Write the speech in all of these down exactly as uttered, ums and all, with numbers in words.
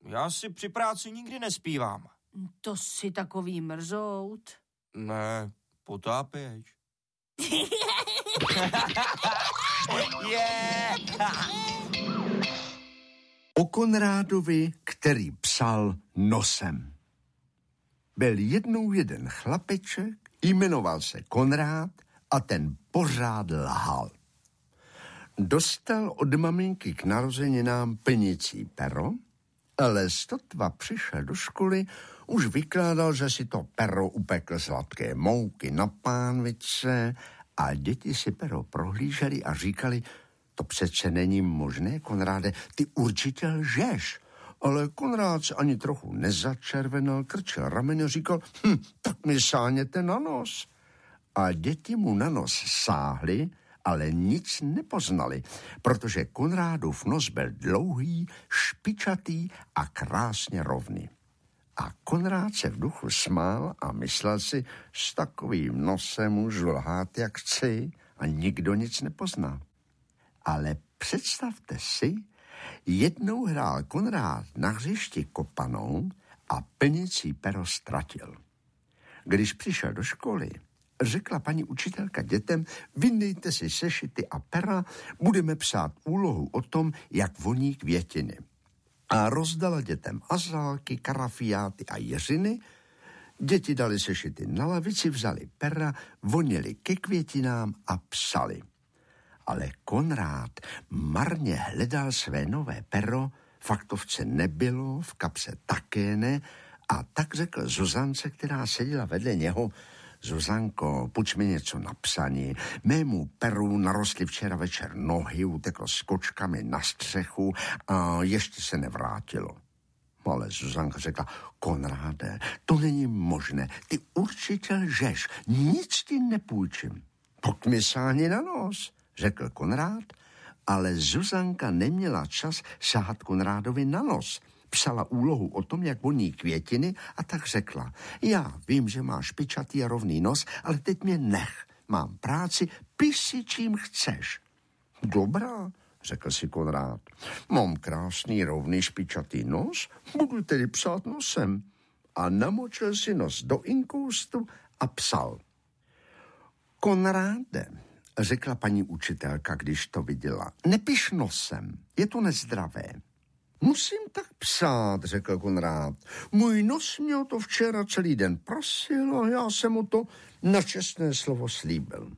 Já si při práci nikdy nespívám. To jsi takový mrzout. Ne, potápěč. Yeah! O Konrádovi, který psal nosem. Byl jednou jeden chlapeček, jmenoval se Konrád a ten pořád lhal. Dostal od maminky k narozeninám plnicí pero, ale sotva přišel do školy, už vykládal, že si to pero upekl sladké mouky na pánvice a děti si pero prohlíželi a říkali, to přece není možné, Konráde, ty určitě lžeš. Ale Konrád se ani trochu nezačervenal, krčil rameny a říkal, hm, tak mi sáhněte na nos. A děti mu na nos sáhly, ale nic nepoznali, protože Konrádův nos byl dlouhý, špičatý a krásně rovný. A Konrád se v duchu smál a myslel si, s takovým nosem můžu lhát jak chci a nikdo nic nepozná. Ale představte si, jednou hrál Konrád na hřišti kopanou a plnicí pero ztratil. Když přišel do školy, řekla paní učitelka dětem, vyndejte si sešity a pera, budeme psát úlohu o tom, jak voní květiny. A rozdala dětem azálky, karafiáty a jeřiny. Děti dali sešity na lavici, vzali pera, vonili ke květinám a psali. Ale Konrád marně hledal své nové pero, v faktovce nebylo, v kapse také ne, a tak řekl Zuzance, která seděla vedle něho, Zuzanko, půjč mi něco na psaní. Mému peru narostly včera večer nohy, uteklo s kočkami na střechu a ještě se nevrátilo. Ale Zuzanka řekla, Konráde, to není možné, ty určitě lžeš, nic ti nepůjčím. Pojď mi sáhni na nos, řekl Konrád, ale Zuzanka neměla čas sáhat Konrádovi na nos. Psala úlohu o tom, jak voní květiny a tak řekla, já vím, že máš špičatý a rovný nos, ale teď mě nech, mám práci, piš si čím chceš. Dobrá, řekl si Konrád, mám krásný rovný špičatý nos, budu tedy psát nosem. A namočil si nos do inkoustu a psal. Konráde, řekla paní učitelka, když to viděla, nepiš nosem, je to nezdravé. Musím tak psát, řekl Konrád. Můj nos mě o to včera celý den prosil a já jsem mu to na čestné slovo slíbil.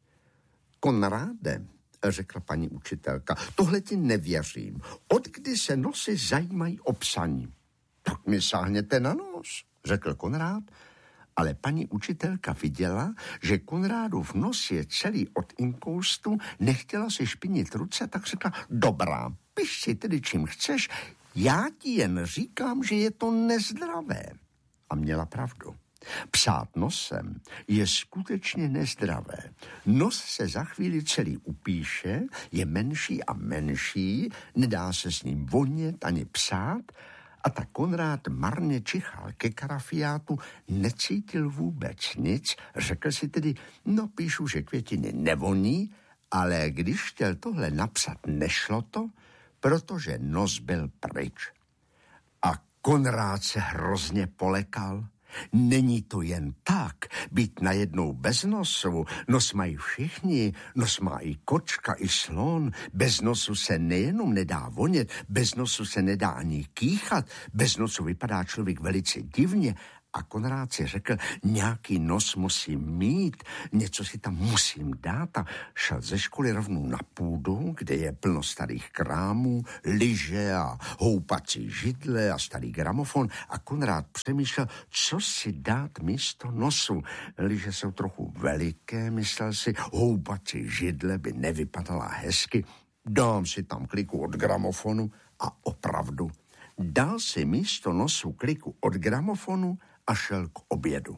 Konráde, řekla paní učitelka, tohle ti nevěřím. Od kdy se nosy zajímají o psaní? Tak mi sáhněte na nos, řekl Konrád, ale paní učitelka viděla, že Konrádův nos je celý od inkoustu, nechtěla si špinit ruce, tak řekla, dobrá, piš si tedy čím chceš, já ti jen říkám, že je to nezdravé. A měla pravdu. Psát nosem je skutečně nezdravé. Nos se za chvíli celý upíše, je menší a menší, nedá se s ním vonět ani psát, a tak Konrád marně čichal ke karafiátu, necítil vůbec nic, řekl si tedy, no píšu, že květiny nevoní, ale když chtěl tohle napsat, nešlo to, protože nos byl pryč. A Konrád se hrozně polekal. Není to jen tak, být najednou bez nosu. Nos mají všichni, nos má i kočka, i slon. Bez nosu se nejenom nedá vonět, bez nosu se nedá ani kýchat, bez nosu vypadá člověk velice divně. A Konrád si řekl, nějaký nos musím mít, něco si tam musím dát a šel ze školy rovnou na půdu, kde je plno starých krámů, lyže a houpací židle a starý gramofon a Konrád přemýšlel, co si dát místo nosu. Lyže jsou trochu veliké, myslel si, houpací židle by nevypadala hezky, dám si tam kliku od gramofonu a opravdu dal si místo nosu kliku od gramofonu a šel k obědu.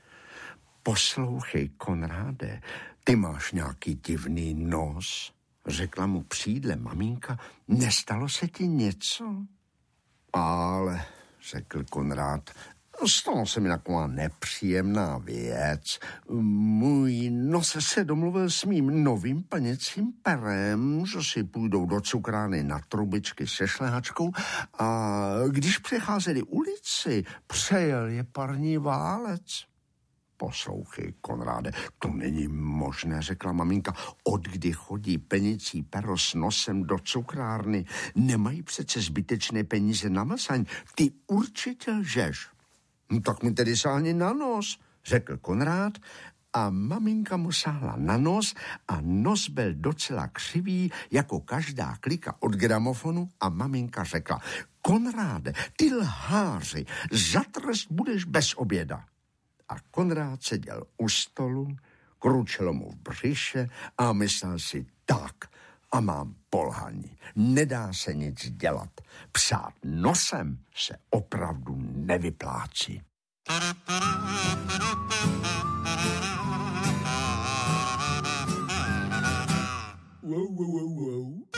Poslouchej, Konráde, ty máš nějaký divný nos, řekla mu přídle maminka, nestalo se ti něco? Ale, řekl Konrád, Stala se mi taková nepříjemná věc. Můj nos se domluvil s mým novým plněcím perem, že si půjdou do cukrárny na trubičky se šlehačkou a když přecházeli ulici, přejel je parní válec. Poslouchej, Konráde, to není možné, řekla maminka. Od kdy chodí plnicí pero s nosem do cukrárny? Nemají přece zbytečné peníze na masaň. Ty určitě lžeš. No tak mi tedy sáhni na nos, řekl Konrád a maminka mu sáhla na nos a nos byl docela křivý, jako každá klika od gramofonu a maminka řekla: Konráde, ty lháři, za trest budeš bez oběda. A Konrád seděl u stolu, kručelo mu v břiše a myslel si: tak, a mám polhaní. Nedá se nic dělat. Psát nosem se opravdu nevyplácí. Wow, wow, wow, wow.